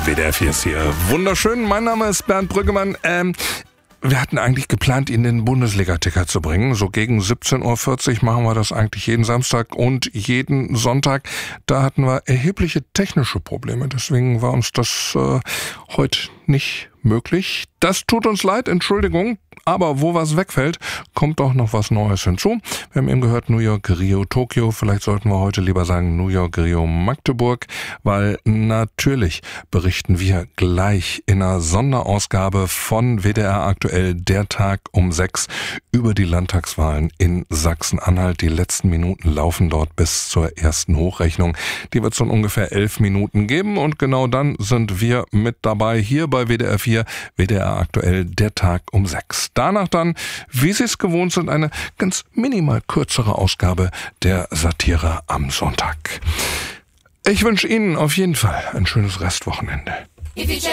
WDR 4 ist hier. Wunderschön, mein Name ist Bernd Brüggemann. Wir hatten eigentlich geplant, ihn den Bundesliga-Ticker zu bringen. So gegen 17.40 Uhr machen wir das eigentlich jeden Samstag und jeden Sonntag. Da hatten wir erhebliche technische Probleme. Deswegen war uns das heute nicht möglich. Das tut uns leid, Entschuldigung. Aber wo was wegfällt, kommt doch noch was Neues hinzu. Wir haben eben gehört, New York, Rio, Tokio. Vielleicht sollten wir heute lieber sagen New York, Rio, Magdeburg. Weil natürlich berichten wir gleich in einer Sonderausgabe von WDR aktuell, der Tag um 6, über die Landtagswahlen in Sachsen-Anhalt. Die letzten Minuten laufen dort bis zur ersten Hochrechnung. Die wird es in ungefähr 11 Minuten geben. Und genau dann sind wir mit dabei hier bei WDR 4, WDR aktuell, der Tag um 6. Danach dann, wie Sie es gewohnt sind, eine ganz minimal kürzere Ausgabe der Satire am Sonntag. Ich wünsche Ihnen auf jeden Fall ein schönes Restwochenende.